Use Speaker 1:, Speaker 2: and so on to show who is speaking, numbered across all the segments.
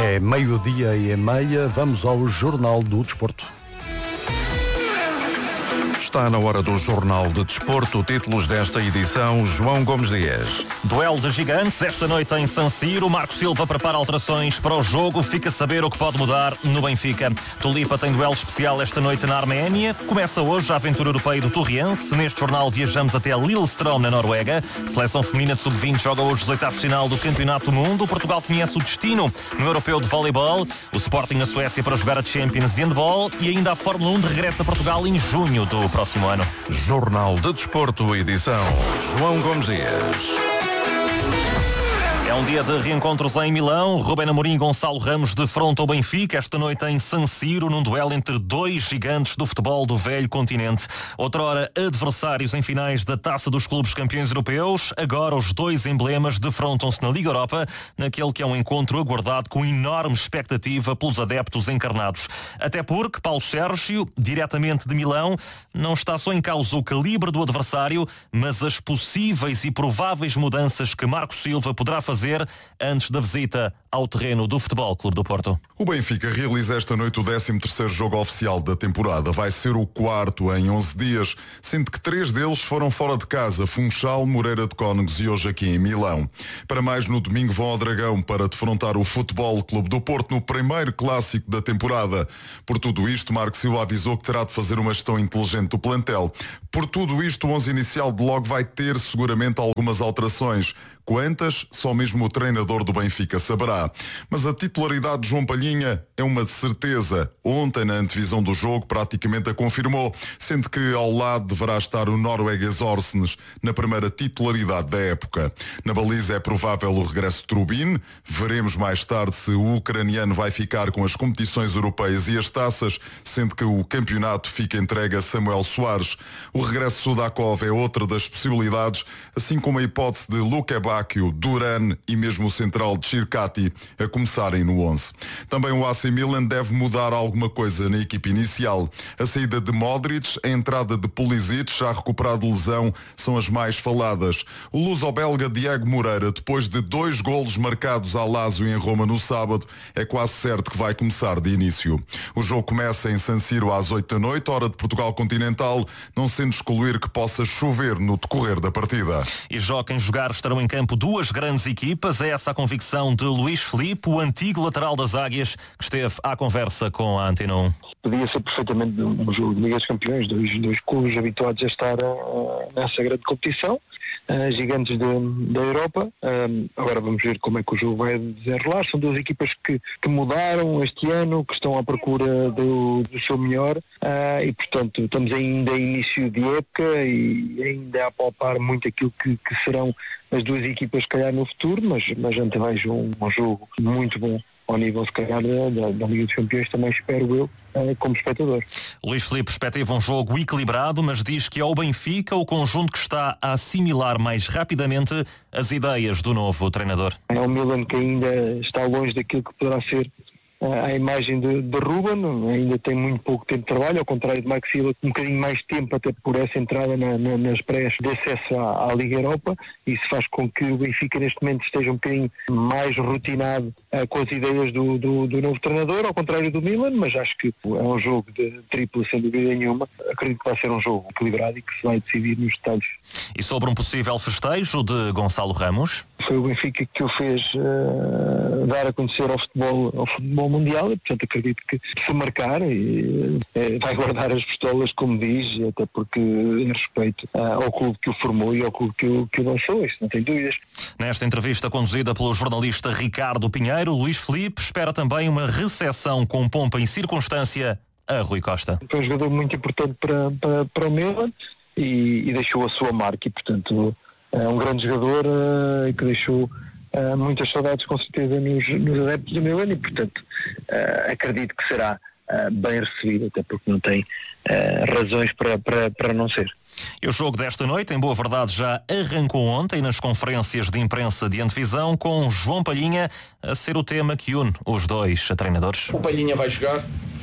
Speaker 1: É 12:30. Vamos ao Jornal do Desporto.
Speaker 2: Está na hora do Jornal de Desporto. Títulos desta edição, João Gomes Dias.
Speaker 3: Duelo de gigantes esta noite em San Siro. Marco Silva prepara alterações para o jogo. Fica a saber o que pode mudar no Benfica. Tulipa tem duelo especial esta noite na Arménia. Começa hoje a aventura europeia do Torriense. Neste jornal viajamos até Lillestrøm, na Noruega. Seleção feminina de sub-20 joga hoje os oitavos de final do Campeonato do Mundo. Portugal conhece o destino no Europeu de Voleibol. O Sporting na Suécia para jogar a Champions de Handball. E ainda a Fórmula 1 regressa a Portugal em junho do próximo ano.
Speaker 2: Jornal de Desporto, edição João Gomes Dias.
Speaker 3: É um dia de reencontros em Milão. Rubén Amorim e Gonçalo Ramos defrontam o Benfica esta noite em San Siro, num duelo entre dois gigantes do futebol do velho continente. Outrora adversários em finais da Taça dos Clubes Campeões Europeus. Agora os dois emblemas defrontam-se na Liga Europa, naquele que é um encontro aguardado com enorme expectativa pelos adeptos encarnados. Até porque Paulo Sérgio, diretamente de Milão, não está só em causa o calibre do adversário, mas as possíveis e prováveis mudanças que Marco Silva poderá fazer antes da visita ao terreno do Futebol Clube do Porto.
Speaker 4: O Benfica realiza esta noite o 13º jogo oficial da temporada. Vai ser o quarto em 11 dias, sendo que 3 deles foram fora de casa: Funchal, Moreira de Cónegos e hoje aqui em Milão. Para mais, no domingo vão ao Dragão para defrontar o Futebol Clube do Porto no primeiro clássico da temporada. Por tudo isto, Marco Silva avisou que terá de fazer uma gestão inteligente do plantel. Por tudo isto, o 11 inicial de logo vai ter seguramente algumas alterações. Quantas? Só mesmo o treinador do Benfica saberá. Mas a titularidade de João Palhinha é uma certeza. Ontem, na antevisão do jogo, praticamente a confirmou, sendo que ao lado deverá estar o norueguês Orsnes na primeira titularidade da época. Na baliza é provável o regresso de Trubin. Veremos mais tarde se o ucraniano vai ficar com as competições europeias e as taças, sendo que o campeonato fica entregue a Samuel Soares. O regresso de Sudakov é outra das possibilidades, assim como a hipótese de Luka Bacchio, Duran e mesmo o central de Chircati a começarem no 11. Também o AC Milan deve mudar alguma coisa na equipe inicial. A saída de Modric, a entrada de Pulisic, já recuperado de lesão, são as mais faladas. O luso-belga Diego Moreira, depois de 2 golos marcados à Lazio em Roma no sábado, é quase certo que vai começar de início. O jogo começa em San Siro às 8 da noite, hora de Portugal continental, não sendo excluir que possa chover no decorrer da partida.
Speaker 3: E já quem jogar estarão em campo duas grandes equipas. É essa a convicção de Luís Filipe, o antigo lateral das Águias, que esteve à conversa com a Antena 1.
Speaker 5: Podia ser perfeitamente um jogo de Liga dos Campeões, dois clubes habituados a estar nessa grande competição, gigantes da Europa. Agora vamos ver como é que o jogo vai desenrolar. São duas equipas que mudaram este ano, que estão à procura do seu melhor, e portanto estamos ainda em início de época e ainda a palpar muito aquilo que serão as duas equipas, se calhar, no futuro, mas antevejo um jogo muito bom ao nível, se calhar, da Liga dos Campeões, também espero eu, como espectador.
Speaker 3: Luís Filipe perspectiva um jogo equilibrado, mas diz que é o Benfica o conjunto que está a assimilar mais rapidamente as ideias do novo treinador.
Speaker 5: É um Milan que ainda está longe daquilo que poderá ser a imagem de Ruben, ainda tem muito pouco tempo de trabalho, ao contrário de Marco Silva, um bocadinho mais tempo até por essa entrada nas prés de acesso à Liga Europa. Isso faz com que o Benfica neste momento esteja um bocadinho mais rotinado com as ideias do novo treinador, ao contrário do Milan, mas acho que é um jogo de triplo, sem dúvida nenhuma. Acredito que vai ser um jogo equilibrado e que se vai decidir nos detalhes.
Speaker 3: E sobre um possível festejo de Gonçalo Ramos?
Speaker 5: Foi o Benfica que o fez dar a conhecer ao futebol mundial, e portanto acredito que se marcar vai guardar as pistolas, como diz, até porque em respeito ao clube que o formou e ao clube que o lançou, isso não tem dúvidas.
Speaker 3: Nesta entrevista conduzida pelo jornalista Ricardo Pinheiro, Luís Filipe espera também uma recepção com pompa e circunstância a Rui Costa.
Speaker 5: Foi um jogador muito importante para o Milan e deixou a sua marca, e portanto é um grande jogador que deixou muitas saudades, com certeza, nos adeptos do Milan, e portanto acredito que será bem recebido, até porque não tem razões para não ser.
Speaker 3: E o jogo desta noite, em boa verdade, já arrancou ontem nas conferências de imprensa de antevisão, com João Palhinha a ser o tema que une os dois treinadores.
Speaker 6: O Palhinha vai jogar,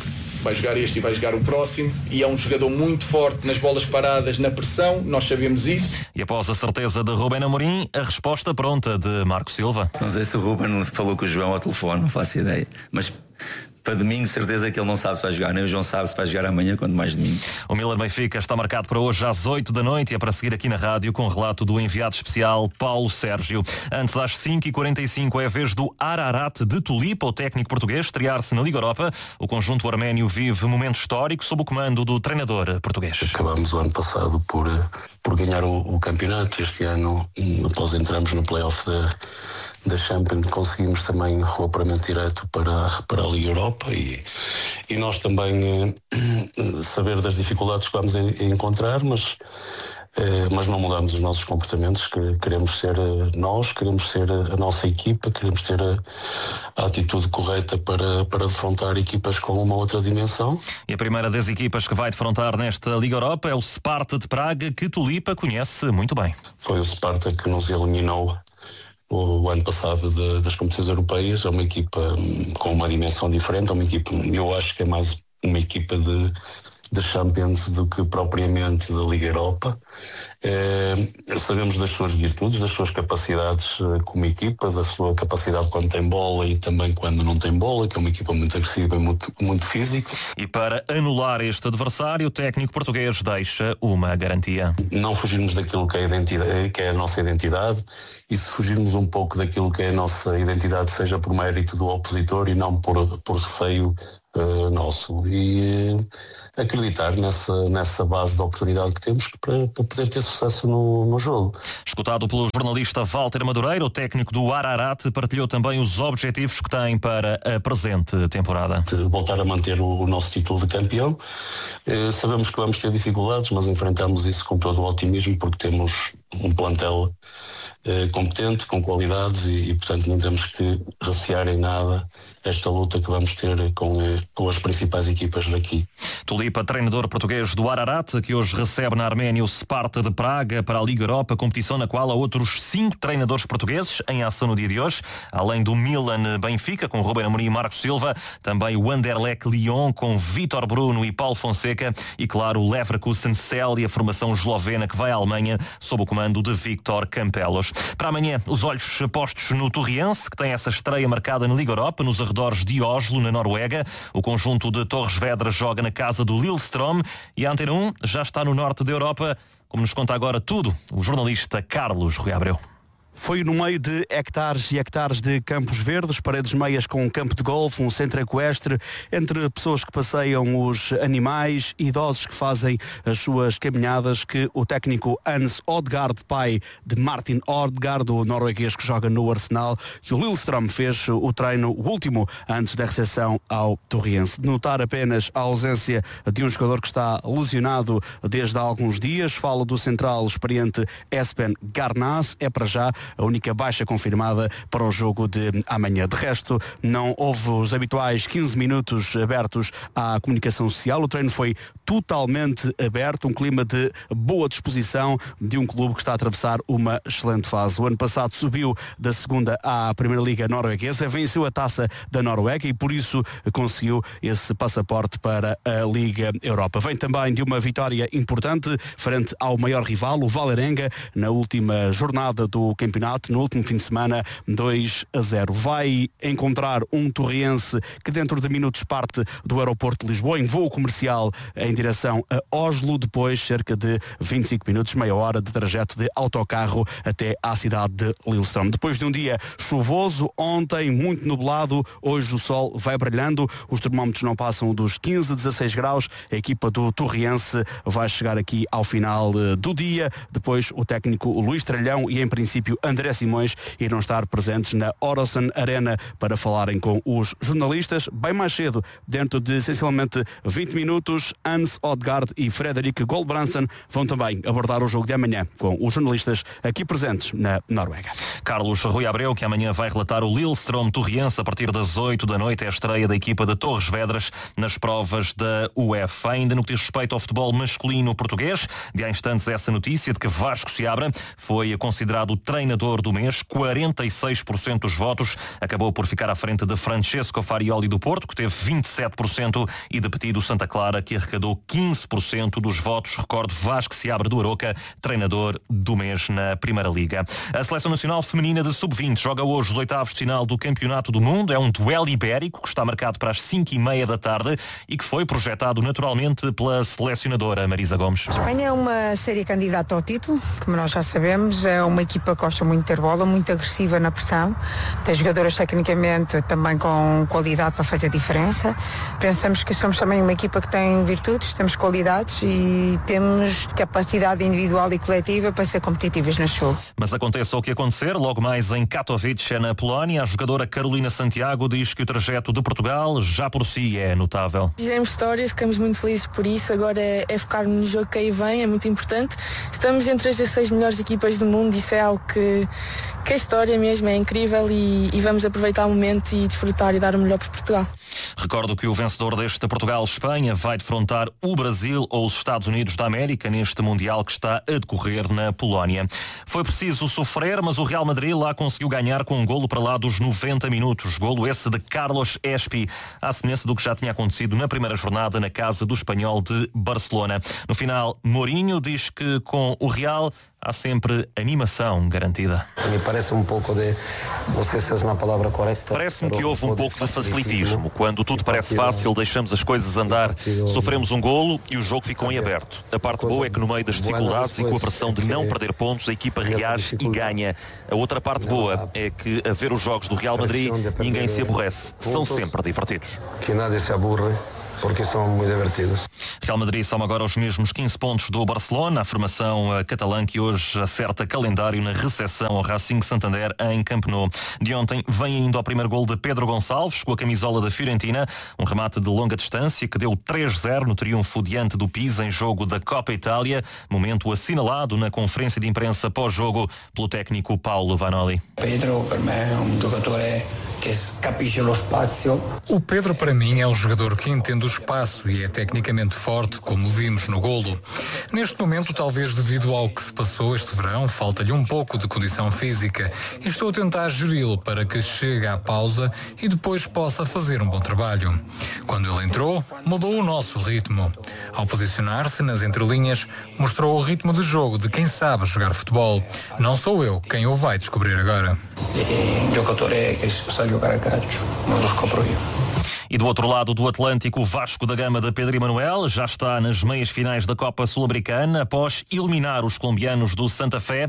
Speaker 6: vai jogar este e vai jogar o próximo, e é um jogador muito forte nas bolas paradas, na pressão, nós sabemos isso.
Speaker 3: E após a certeza de Ruben Amorim, a resposta pronta de Marco Silva.
Speaker 7: Não sei se o Ruben falou com o João ao telefone, não faço ideia, mas para domingo, certeza que ele não sabe se vai jogar, nem o João sabe se vai jogar amanhã, quanto mais domingo.
Speaker 3: O Milan-Benfica está marcado para hoje às 8 da noite e é para seguir aqui na rádio com o relato do enviado especial Paulo Sérgio. Antes, às 5h45, é a vez do Ararat de Tulipa, o técnico português, estrear-se na Liga Europa. O conjunto arménio vive momento histórico sob o comando do treinador português.
Speaker 8: Acabámos o ano passado por ganhar o campeonato. Este ano, após entramos no play-off da Champions, conseguimos também o apuramento direto para a Liga Europa e nós também saber das dificuldades que vamos encontrar, mas não mudamos os nossos comportamentos, que queremos ser nós, queremos ser a nossa equipa, queremos ter a atitude correta para defrontar equipas com uma outra dimensão.
Speaker 3: E a primeira das equipas que vai defrontar nesta Liga Europa é o Sparta de Praga, que Tulipa conhece muito bem.
Speaker 8: Foi o Sparta que nos eliminou o ano passado das competições europeias. É uma equipa com uma dimensão diferente, é uma equipa, eu acho que é mais uma equipa de Champions do que propriamente da Liga Europa. Sabemos das suas virtudes, das suas capacidades como equipa, da sua capacidade quando tem bola e também quando não tem bola, que é uma equipa muito agressiva e muito física.
Speaker 3: E para anular este adversário, o técnico português deixa uma garantia.
Speaker 8: Não fugirmos daquilo que é a identidade, que é a nossa identidade, e se fugirmos um pouco daquilo que é a nossa identidade, seja por mérito do opositor e não por receio nosso, e acreditar nessa base de oportunidade que temos para poder ter sucesso no jogo.
Speaker 3: Escutado pelo jornalista Walter Madureira, o técnico do Ararat partilhou também os objetivos que tem para a presente temporada.
Speaker 8: Voltar a manter o nosso título de campeão. Sabemos que vamos ter dificuldades, mas enfrentamos isso com todo o otimismo, porque temos um plantel competente, com qualidades e portanto não temos que recear em nada esta luta que vamos ter com as principais equipas daqui.
Speaker 3: Tulipa, treinador português do Ararat, que hoje recebe na Arménia o Sparta de Praga para a Liga Europa, competição na qual há outros 5 treinadores portugueses em ação no dia de hoje, além do Milan-Benfica, com Ruben Amorim e Marco Silva, também o Anderlecht Lyon, com Vítor Bruno e Paulo Fonseca, e claro o Leverkusen-Cel e a formação eslovena que vai à Alemanha sob o comando de Victor Campelos. Para amanhã, os olhos postos no Torriense, que tem essa estreia marcada na Liga Europa, nos arredores de Oslo, na Noruega. O conjunto de Torres Vedras joga na casa do Lillestrøm e a Antena 1 já está no norte da Europa, como nos conta agora tudo o jornalista Carlos Rui Abreu.
Speaker 9: Foi no meio de hectares e hectares de campos verdes, paredes meias com um campo de golfe, um centro equestre, entre pessoas que passeiam os animais, idosos que fazem as suas caminhadas, que o técnico Hans Odegaard, pai de Martin Odegaard, o norueguês que joga no Arsenal, que o Lillestrøm fez o treino, o último, antes da recepção ao Torriense. De notar apenas a ausência de um jogador que está lesionado desde há alguns dias. Falo do central experiente Espen Garnaz, é para já a única baixa confirmada para o jogo de amanhã. De resto, não houve os habituais 15 minutos abertos à comunicação social. O treino foi totalmente aberto, um clima de boa disposição de um clube que está a atravessar uma excelente fase. O ano passado subiu da segunda à Primeira Liga norueguesa, venceu a taça da Noruega e por isso conseguiu esse passaporte para a Liga Europa. Vem também de uma vitória importante frente ao maior rival, o Vålerenga, na última jornada do campeonato, no último fim de semana, 2-0. Vai encontrar um torriense que dentro de minutos parte do aeroporto de Lisboa em voo comercial em direção a Oslo, depois cerca de 25 minutos, meia hora de trajeto de autocarro até à cidade de Lillestrøm. Depois de um dia chuvoso, ontem muito nublado, hoje o sol vai brilhando, os termómetros não passam dos 15 a 16 graus, a equipa do torriense vai chegar aqui ao final do dia, depois o técnico Luís Tralhão e em princípio André Simões irão estar presentes na Orasan Arena para falarem com os jornalistas. Bem mais cedo, dentro de essencialmente 20 minutos, Hans Odegaard e Fredrik Goldbranson vão também abordar o jogo de amanhã com os jornalistas aqui presentes na Noruega.
Speaker 3: Carlos Rui Abreu, que amanhã vai relatar o Lillestrøm Torriense a partir das 8 da noite, é a estreia da equipa de Torres Vedras nas provas da UEFA. Ainda no que diz respeito ao futebol masculino português, de há instantes essa notícia de que Vasco Seabra foi considerado treinador treinador do mês, 46% dos votos. Acabou por ficar à frente de Francesco Farioli do Porto, que teve 27%, e de Petit do Santa Clara, que arrecadou 15% dos votos. Recordo, Vasco Seabra do Aroca, treinador do mês na Primeira Liga. A Seleção Nacional Feminina de Sub-20 joga hoje os oitavos de final do Campeonato do Mundo. É um duelo ibérico que está marcado para as 5h30 da tarde e que foi projetado naturalmente pela selecionadora Marisa Gomes.
Speaker 10: A Espanha é uma séria candidata ao título, como nós já sabemos. É uma equipa que gosta muito de ter bola, muito agressiva na pressão. Tem jogadoras tecnicamente também com qualidade para fazer diferença. Pensamos que somos também uma equipa que tem virtudes, temos qualidades e temos capacidade individual e coletiva para ser competitivas no jogo.
Speaker 3: Mas aconteça o que acontecer, logo mais em Katowice, na Polónia, a jogadora Carolina Santiago diz que o trajeto de Portugal já por si é notável.
Speaker 11: Fizemos história, ficamos muito felizes por isso. Agora é focar no jogo que aí vem, é muito importante. Estamos entre as 16 melhores equipas do mundo, isso é algo que a história mesmo é incrível e vamos aproveitar o momento e desfrutar e dar o melhor para Portugal.
Speaker 3: Recordo que o vencedor deste Portugal-Espanha vai defrontar o Brasil ou os Estados Unidos da América neste Mundial que está a decorrer na Polónia. Foi preciso sofrer, mas o Real Madrid lá conseguiu ganhar com um golo para lá dos 90 minutos. Golo esse de Carlos Espi, à semelhança do que já tinha acontecido na primeira jornada na casa do Espanhol de Barcelona. No final, Mourinho diz que com o Real há sempre animação garantida.
Speaker 12: Me parece um pouco de, não sei se é uma palavra correta.
Speaker 13: Parece-me que houve um pouco de facilitismo. Quando tudo parece fácil, deixamos as coisas andar. Sofremos um golo e o jogo ficou em aberto. A parte boa é que no meio das dificuldades e com a pressão de não perder pontos, a equipa reage e ganha. A outra parte boa é que, a ver os jogos do Real Madrid, ninguém se aborrece. São sempre divertidos.
Speaker 12: Que nada se aburre, porque são muito divertidos.
Speaker 3: Real Madrid soma agora os mesmos 15 pontos do Barcelona, a formação catalã que hoje acerta calendário na recepção ao Racing Santander em Camp Nou. De ontem vem ainda ao primeiro gol de Pedro Gonçalves com a camisola da Fiorentina, um remate de longa distância que deu 3-0 no triunfo diante do Pisa em jogo da Copa Itália, momento assinalado na conferência de imprensa pós-jogo pelo técnico Paulo Vanoli.
Speaker 12: Pedro, para mim, é um jogador que capisce o espaço.
Speaker 14: O Pedro, para mim, é um jogador que entende o espaço e é tecnicamente forte, como vimos no golo. Neste momento, talvez devido ao que se passou este verão, falta-lhe um pouco de condição física e estou a tentar geri-lo para que chegue à pausa e depois possa fazer um bom trabalho. Quando ele entrou, mudou o nosso ritmo. Ao posicionar-se nas entrelinhas, mostrou o ritmo de jogo de quem sabe jogar futebol. Não sou eu quem o vai descobrir agora.
Speaker 12: Jogador que sabe jogar a calcio, não os compro eu.
Speaker 3: E do outro lado do Atlântico, o Vasco da Gama de Pedro Emanuel já está nas meias finais da Copa Sul-Americana após eliminar os colombianos do Santa Fé.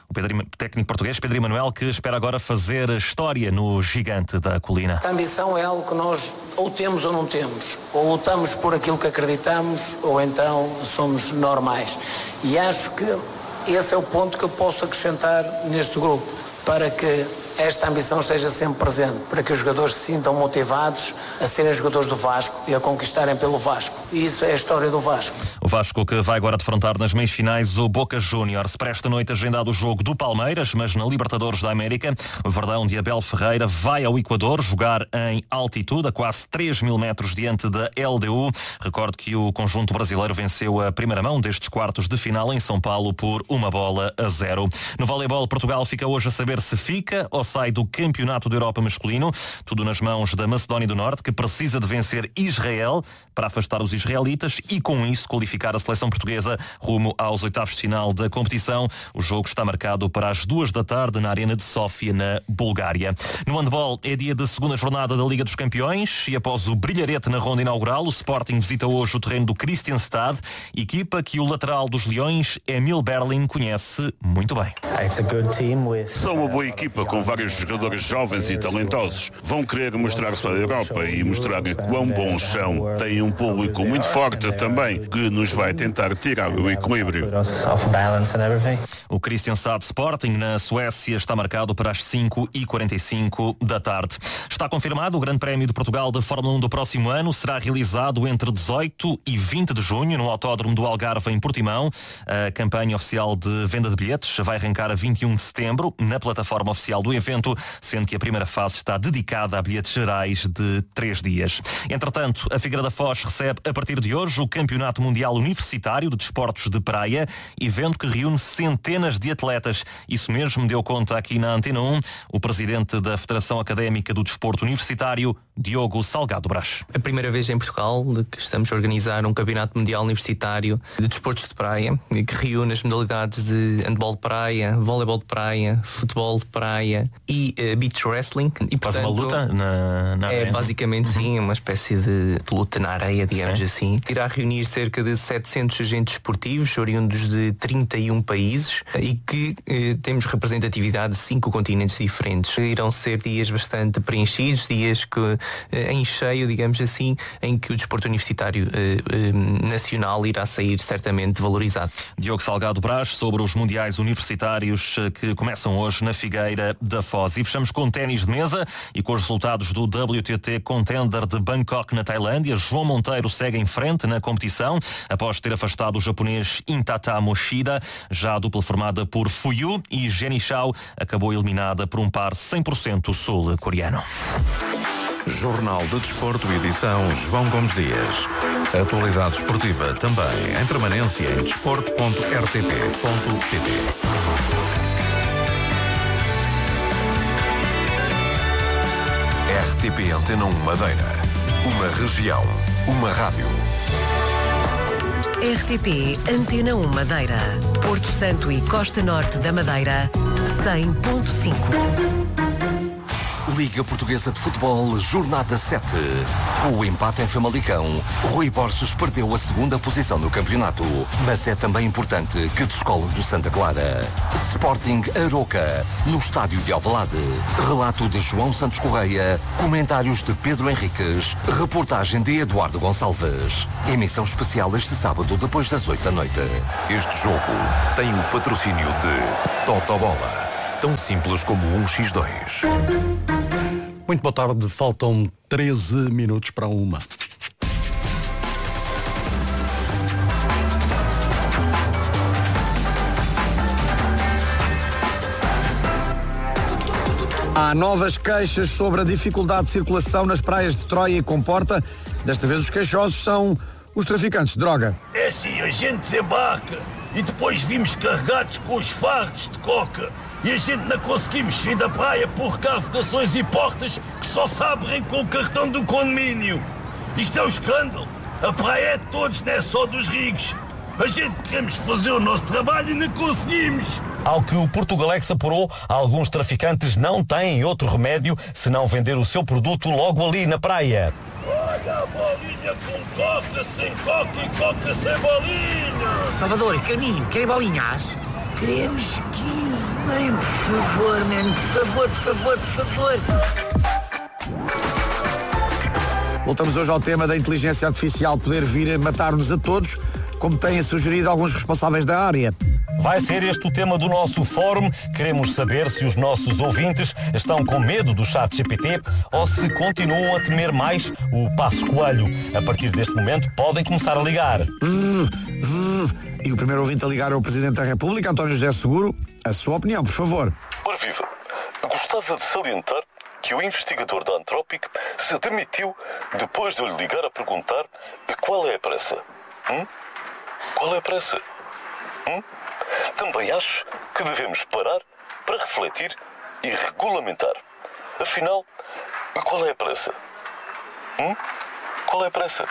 Speaker 3: O técnico português Pedro Emanuel, que espera agora fazer história no gigante da colina.
Speaker 15: A ambição é algo que nós ou temos ou não temos. Ou lutamos por aquilo que acreditamos ou então somos normais. E acho que esse é o ponto que eu posso acrescentar neste grupo, para que esta ambição esteja sempre presente, para que os jogadores se sintam motivados a serem jogadores do Vasco e a conquistarem pelo Vasco. E isso é a história do Vasco.
Speaker 3: O Vasco que vai agora defrontar nas meias finais o Boca Juniors. Para esta noite agendado o jogo do Palmeiras, mas na Libertadores da América, o Verdão de Abel Ferreira vai ao Equador jogar em altitude, a quase 3.000 metros diante da LDU. Recordo que o conjunto brasileiro venceu a primeira mão destes quartos de final em São Paulo por 1-0. No voleibol, Portugal fica hoje a saber se fica ou sai do Campeonato da Europa masculino, tudo nas mãos da Macedónia do Norte, que precisa de vencer Israel para afastar os israelitas e com isso qualificar a seleção portuguesa rumo aos oitavos de final da competição. O jogo está marcado para as 14h na Arena de Sófia, na Bulgária. No handball é dia de segunda jornada da Liga dos Campeões e após o brilharete na ronda inaugural, o Sporting visita hoje o terreno do Kristianstad, equipa que o lateral dos Leões, Emil Berlin, conhece muito bem.
Speaker 16: São uma boa equipa com vários jogadores jovens e talentosos. Vão querer mostrar-se à Europa e mostrar quão bons são. Têm um público muito forte também, que nos vai tentar tirar o equilíbrio.
Speaker 3: O Kristianstad Sporting na Suécia está marcado para as 5h45 da tarde. Está confirmado o Grande Prémio de Portugal de Fórmula 1 do próximo ano. Será realizado entre 18 e 20 de junho no Autódromo do Algarve, em Portimão. A campanha oficial de venda de bilhetes vai arrancar a 21 de setembro na plataforma oficial do evento, sendo que a primeira fase está dedicada a bilhetes gerais de 3 dias. Entretanto, a Figueira da Foz recebe a partir de hoje o Campeonato Mundial Mundial Universitário de Desportos de Praia, evento que reúne centenas de atletas. Isso mesmo deu conta aqui na Antena 1 o presidente da Federação Académica do Desporto Universitário, Diogo Salgado Brás.
Speaker 17: A primeira vez em Portugal que estamos a organizar um campeonato mundial universitário de desportos de praia, que reúne as modalidades de handball de praia, voleibol de praia, futebol de praia e beach wrestling. E,
Speaker 3: faz uma luta na areia?
Speaker 17: Basicamente sim, uma espécie de luta na areia, digamos assim. Irá reunir cerca de 700 agentes esportivos, oriundos de 31 países e que temos representatividade de 5 continentes diferentes. Irão ser dias bastante preenchidos, dias que em cheio, digamos assim, em que o desporto universitário nacional irá sair certamente valorizado.
Speaker 3: Diogo Salgado Brás sobre os mundiais universitários que começam hoje na Figueira da Foz. E fechamos com ténis de mesa e com os resultados do WTT Contender de Bangkok na Tailândia. João Monteiro segue em frente na competição após ter afastado o japonês Intata Moshida. Já a dupla formada por Fuyu e Jenny Shao acabou eliminada por um par 100% sul-coreano.
Speaker 2: Jornal de Desporto, edição João Gomes Dias. Atualidade esportiva também em permanência em desporto.rtp.pt.
Speaker 18: RTP Antena 1 Madeira. Uma região, uma rádio.
Speaker 19: RTP Antena 1 Madeira. Porto Santo e Costa Norte da Madeira, 100.5.
Speaker 18: Liga Portuguesa de Futebol, Jornada 7. Com o empate em Famalicão, Rui Borges perdeu a segunda posição no campeonato, mas é também importante que descole do Santa Clara. Sporting Aroca, no estádio de Alvalade. Relato de João Santos Correia, comentários de Pedro Henriques, reportagem de Eduardo Gonçalves. Emissão especial este sábado depois das 8 da noite.
Speaker 20: Este jogo tem o patrocínio de Totobola. Tão simples como 1x2.
Speaker 1: Muito boa tarde, faltam 13 minutos para 1.
Speaker 21: Há novas queixas sobre a dificuldade de circulação nas praias de Troia e Comporta. Desta vez os queixosos são os traficantes de droga.
Speaker 22: É assim, a gente desembarca e depois vimos carregados com os fardos de coca. E a gente não conseguimos sair da praia por carregações e portas que só se abrem com o cartão do condomínio. Isto é um escândalo. A praia é de todos, não é só dos ricos. A gente queremos fazer o nosso trabalho e não conseguimos.
Speaker 23: Ao que o Portugalex apurou, alguns traficantes não têm outro remédio senão vender o seu produto logo ali na praia.
Speaker 22: Olha a bolinha com coca, sem coca e coca sem bolinha.
Speaker 24: Salvador, caminho, querem bolinhas? Queremos 15, man, por favor, man, por favor.
Speaker 21: Voltamos hoje ao tema da inteligência artificial poder vir a matar-nos a todos, como têm sugerido alguns responsáveis da área.
Speaker 23: Vai ser este o tema do nosso fórum. Queremos saber se os nossos ouvintes estão com medo do ChatGPT ou se continuam a temer mais o Passos Coelho. A partir deste momento podem começar a ligar.
Speaker 21: E o primeiro ouvinte a ligar é o Presidente da República, António José Seguro. A sua opinião, por favor.
Speaker 25: Ora viva, gostava de salientar que o investigador da Anthropic se demitiu depois de eu lhe ligar a perguntar qual é a pressa. Qual é a pressa? Também acho que devemos parar para refletir e regulamentar. Afinal, qual é a pressa? Qual é a pressa?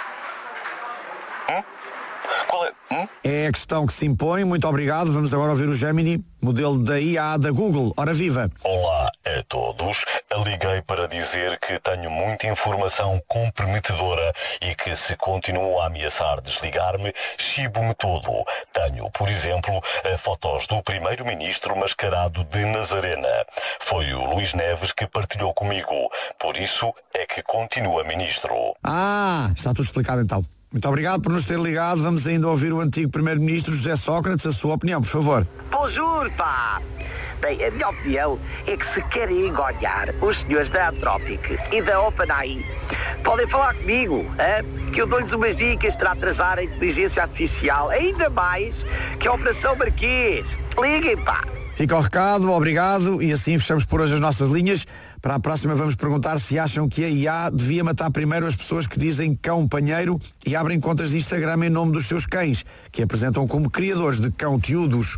Speaker 25: Qual é?
Speaker 21: É a questão que se impõe. Muito obrigado. Vamos agora ouvir o Gemini, modelo da IA da Google. Ora viva!
Speaker 25: Olá a todos. Liguei para dizer que tenho muita informação comprometedora e que se continuam a ameaçar desligar-me, chibo-me todo. Tenho, por exemplo, fotos do primeiro-ministro mascarado de Nazarena. Foi o Luís Neves que partilhou comigo. Por isso é que continua ministro.
Speaker 21: Está tudo explicado então. Muito obrigado por nos ter ligado. Vamos ainda ouvir o antigo primeiro-ministro José Sócrates. A sua opinião, por favor.
Speaker 24: Bonjour, pá! Bem, a minha opinião é que se querem enganar os senhores da Anthropic e da OpenAI, podem falar comigo, hein? Que eu dou-lhes umas dicas para atrasar a inteligência artificial, ainda mais que a Operação Marquês. Liguem, pá!
Speaker 21: Fica o recado, obrigado, e assim fechamos por hoje as nossas linhas. Para a próxima vamos perguntar se acham que a IA devia matar primeiro as pessoas que dizem cão-panheiro e abrem contas de Instagram em nome dos seus cães, que apresentam como criadores de conteúdos.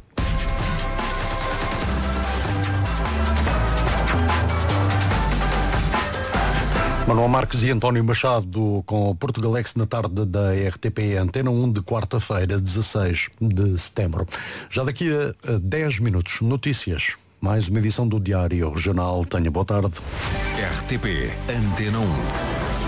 Speaker 1: Manuel Marques e António Machado com o Portugalex na tarde da RTP Antena 1 de quarta-feira, 16 de setembro. Já daqui a 10 minutos, notícias. Mais uma edição do Diário Regional. Tenha boa tarde.
Speaker 20: RTP Antena 1.